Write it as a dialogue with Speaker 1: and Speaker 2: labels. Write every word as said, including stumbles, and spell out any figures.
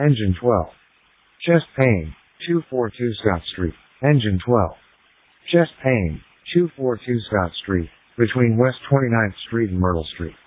Speaker 1: Engine twelve. Chest pain, two forty-two Scott Street. Engine twelve. Chest pain, two forty-two Scott Street, between West twenty-ninth Street and Myrtle Street.